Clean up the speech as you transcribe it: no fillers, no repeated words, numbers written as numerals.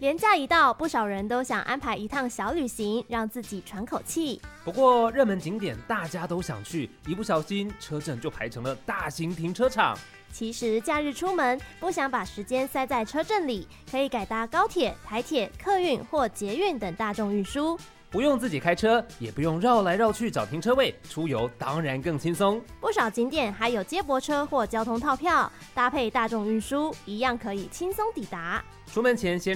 连假一到，不少人都想安排一趟小旅行，让自己喘口气。 不过热门景点大家都想去，一不小心车阵就排成了大型停车场。 其实假日出门不想把时间塞在车阵里，可以改搭高铁、台铁、客运或捷运等大众运输。 不用自己开车，也不用绕来绕去找停车位，出游当然更轻松。 不少景点还有接驳车或交通套票，搭配大众运输，一样可以轻松抵达。 出门前先